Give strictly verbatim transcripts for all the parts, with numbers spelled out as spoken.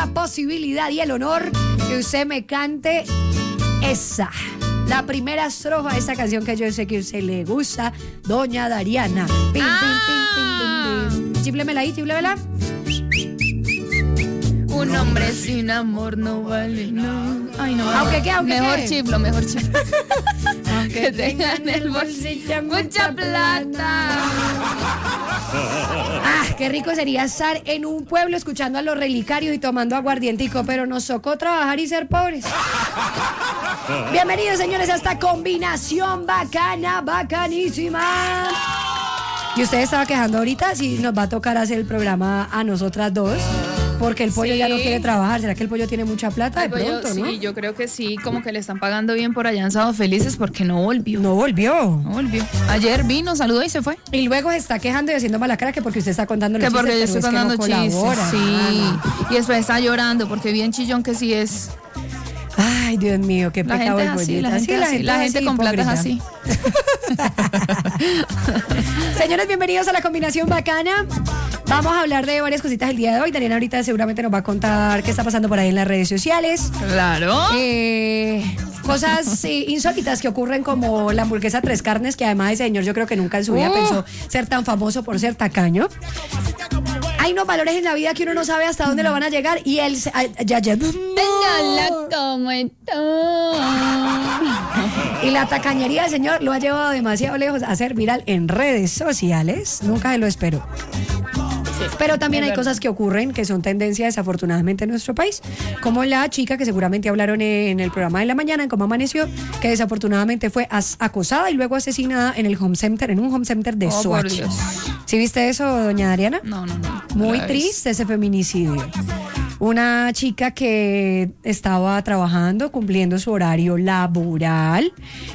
la posibilidad y el honor que usted me cante esa, la primera estrofa de esa canción que yo sé que a usted le gusta, doña Dariana. Pim, ah. pim, pim, pim, pim, pim. Chíflemela ahí, chíflemela. Un hombre sin amor no vale, no. Ay, no. Aunque qué, aunque Mejor qué. chiflo, mejor chiflo. Aunque tenga en el bolsillo mucha plata. Ah, qué rico sería estar en un pueblo escuchando a los relicarios y tomando aguardientico, pero nos tocó trabajar y ser pobres. Bienvenidos, señores, a esta combinación bacana, bacanísima. Y usted estaba quejando ahorita si nos va a tocar hacer el programa a nosotras dos, porque el pollo Sí. ya no quiere trabajar. ¿Será que el pollo tiene mucha plata de El pollo, pronto, no? sí, yo creo que sí, como que le están pagando bien por allá en Sábado Felices porque no volvió. No volvió. No volvió. Ayer vino, saludó y se fue. Y luego se está quejando y haciendo mala cara que porque usted está contando los Que porque yo chistes, estoy pero es que contando no chistes. colabora. Sí. Y después está llorando porque bien chillón que sí es. Ay, Dios mío, qué La pecado gente el es así, bollete. la gente, Sí, así, la gente así, con plata es hipócrita. así. Señores, bienvenidos a la combinación bacana. Vamos a hablar de varias cositas el día de hoy. Dariana ahorita seguramente nos va a contar qué está pasando por ahí en las redes sociales. Claro. Eh, cosas eh, insólitas que ocurren, como la hamburguesa tres carnes, que además ese señor yo creo que nunca en su vida Uh. pensó ser tan famoso por ser tacaño. Hay unos valores en la vida que uno no sabe hasta dónde lo van a llegar y él se- ay, ya ya Hola, ¿cómo estás? y la tacañería del señor lo ha llevado demasiado lejos a ser viral en redes sociales. Nunca se lo esperó. Pero también hay cosas que ocurren que son tendencia desafortunadamente en nuestro país, como la chica que seguramente hablaron en el programa de la mañana, en Cómo Amaneció, que desafortunadamente fue as- acosada y luego asesinada en el home center, en un home center de Oh, por Soacha. Dios. ¿Sí viste eso, doña Dariana? No, no, no. Muy La ves. triste ese feminicidio. Una chica que estaba trabajando, cumpliendo su horario laboral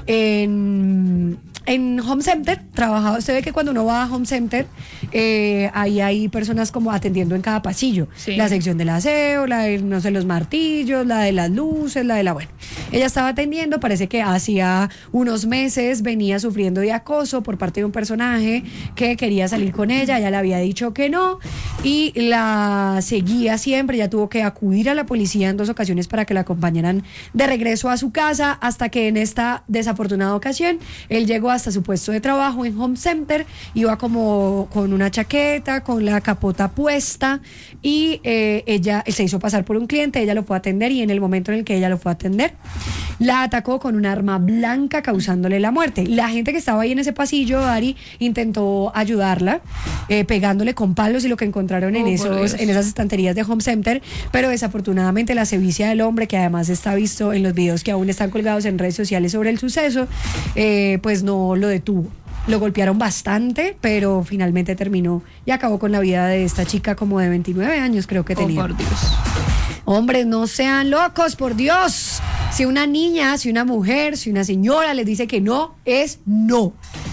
en, en home center, trabajaba. Usted ve que cuando uno va a home center, eh, ahí hay personas como atendiendo en cada pasillo. Sí. La sección del aseo, la de, no sé, los martillos, la de las luces, la de la, bueno. Ella estaba atendiendo, parece que hacía unos meses venía sufriendo de acoso por parte de un personaje que quería salir con ella, ella le había dicho que no y la seguía siempre, ella tuvo que acudir a la policía en dos ocasiones para que la acompañaran de regreso a su casa, hasta que en esta desafortunada ocasión él llegó hasta su puesto de trabajo en home center, iba como con una chaqueta, con la capota puesta y eh, ella, él se hizo pasar por un cliente, ella lo fue a atender y en el momento en el que ella lo fue a atender, la atacó con un arma blanca causándole la muerte. La gente que estaba ahí en ese pasillo, Ari, intentó ayudarla, eh, pegándole con palos y lo que encontraron en, Oh, por esos, Dios. en esas estanterías de home center, pero desafortunadamente la sevicia del hombre, que además está visto en los videos que aún están colgados en redes sociales sobre el suceso, eh, pues no lo detuvo. Lo golpearon bastante, pero finalmente terminó y acabó con la vida de esta chica como de veintinueve años, creo que Oh, tenía. por Dios. Hombres, no sean locos, por Dios. Si una niña, si una mujer, si una señora les dice que no, es no.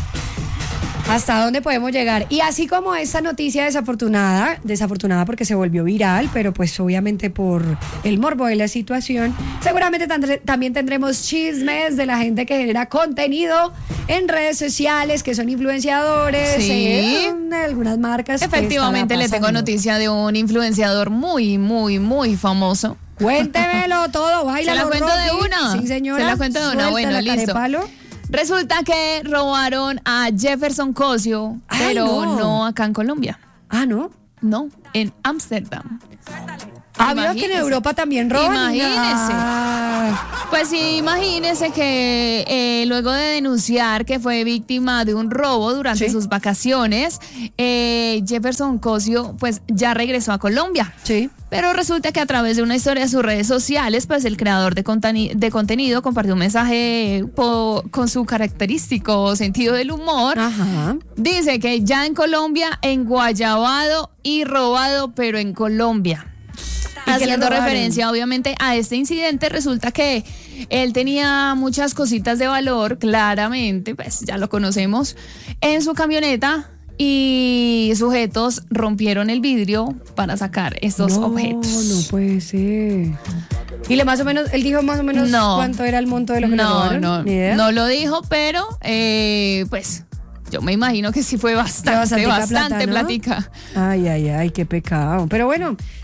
¿Hasta dónde podemos llegar? Y así como esta noticia desafortunada, desafortunada porque se volvió viral, pero pues obviamente por el morbo de la situación, seguramente tandre- también tendremos chismes de la gente que genera contenido en redes sociales, que son influenciadores, Sí. eh, de algunas marcas. que Efectivamente, estará le tengo pasando. noticia de un influenciador muy, muy, muy famoso. Cuéntemelo todo, baila. ¿Se la cuento de una? Sí, señora. Se la cuento de una, Suelta bueno, la listo. carepalo. Resulta que robaron a Jefferson Cosio, Ay, pero no. no acá en Colombia. Ah, ¿no? No, en Ámsterdam. Ah, veo que en Imagínese. Europa también roban. Imagínese. Ah, Pues sí, imagínese que eh, luego de denunciar que fue víctima de un robo durante Sí. sus vacaciones, eh, Jefferson Cosio pues ya regresó a Colombia. sí. Pero resulta que a través de una historia de sus redes sociales, pues el creador de, contani- de contenido compartió un mensaje po- con su característico sentido del humor. Ajá. Dice que ya en Colombia, enguayabado y robado, pero en Colombia. ¿Y qué le Haciendo robaron? referencia obviamente a este incidente, resulta que él tenía muchas cositas de valor, claramente, pues ya lo conocemos, en su camioneta y sujetos rompieron el vidrio para sacar estos no, objetos. No puede ser. Y le más o menos, él dijo más o menos No. cuánto era el monto de lo que le No, robaron. no, Ni idea. no lo dijo, pero eh, pues yo me imagino que sí fue bastante, Bastantica bastante plata, ¿no? platica. Ay, ay, ay, qué pecado. Pero bueno,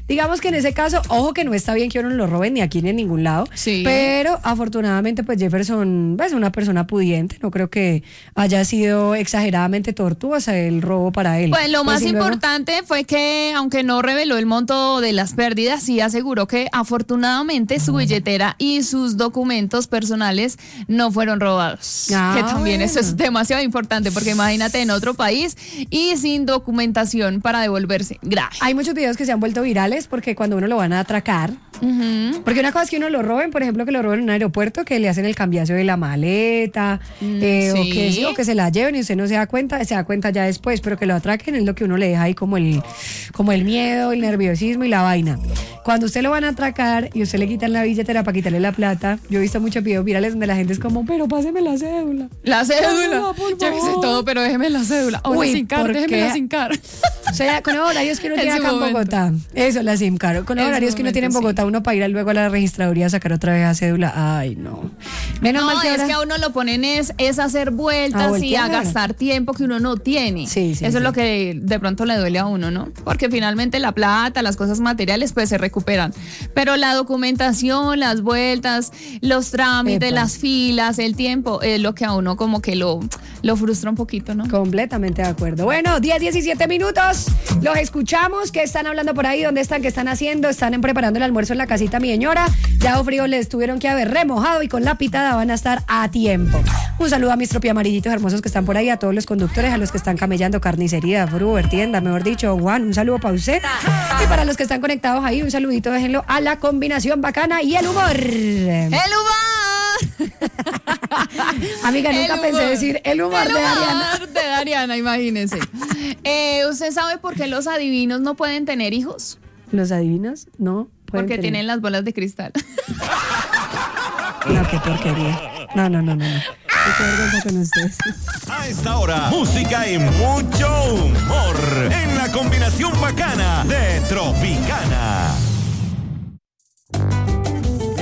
digamos que en ese caso, ojo que no está bien que uno lo roben ni aquí ni en ningún lado, Sí. pero afortunadamente pues Jefferson es una persona pudiente, no creo que haya sido exageradamente tortuosa el robo para él. Pues lo más sin luego- importante fue que, aunque no reveló el monto de las pérdidas, sí aseguró que afortunadamente su billetera y sus documentos personales no fueron robados. Ah, que también eso bueno. es demasiado importante, porque imagínate en otro país y sin documentación para devolverse. Grave. Hay muchos videos que se han vuelto virales porque cuando uno lo van a atracar, Ujú. porque una cosa es que uno lo roben, por ejemplo, que lo roben en un aeropuerto, que le hacen el cambiazo de la maleta, eh, sí. o, que, sí, o que se la lleven y usted no se da cuenta, se da cuenta ya después, pero que lo atraquen es lo que uno le deja ahí como el, como el miedo, el nerviosismo y la vaina. Cuando usted lo van a atracar y usted le quitan la billetera para quitarle la plata, yo he visto muchos videos virales donde la gente es como, pero páseme la cédula. La cédula. Cédula, por Ya hice favor. todo, pero déjeme la cédula. O la Uy, sin car, ¿por déjeme la qué? sin car. O sea, con los horarios que uno En tiene su acá en momento. Bogotá. Eso, la SIM card. Con los En su horarios que uno tiene en momento, Bogotá, uno para ir luego a la registraduría a sacar otra vez la cédula. Ay, no. Menos No, mal que es ahora... que a uno lo ponen es, es a hacer A vueltas y a voltear. gastar tiempo que uno no tiene. Sí, sí, Eso sí. es lo que de pronto le duele a uno, ¿no? Porque finalmente la plata, las cosas materiales, pues se recuperan. Pero la documentación, las vueltas, los trámites, Epa. las filas, el tiempo, es lo que a uno como que lo, lo frustra un poquito, ¿no? Completamente de acuerdo. Bueno, diez, diecisiete minutos. Los escuchamos. ¿Qué están hablando por ahí? ¿Dónde están? ¿Qué están haciendo? ¿Están en preparando el almuerzo en la casita mi señora? Ya o frío les tuvieron que haber remojado y con la pitada van a estar a tiempo. Un saludo a mis tropi amarillitos hermosos que están por ahí, a todos los conductores, a los que están camellando carnicería, fruver, tienda, mejor dicho, Juan, un saludo para usted. Y para los que están conectados ahí, un saludito, déjenlo a la combinación bacana y el humor. ¡El humor! Amiga, nunca El pensé humor. decir el humor El de Ariana. humor de Ariana, imagínense. Eh, ¿Usted sabe por qué los adivinos no pueden tener hijos? ¿Los adivinos? No. pueden Porque tener. tienen las bolas de cristal. No, qué porquería. No, no, no, no. no. Qué vergüenza con ustedes. A esta hora, música y mucho humor en la combinación bacana de Tropicana.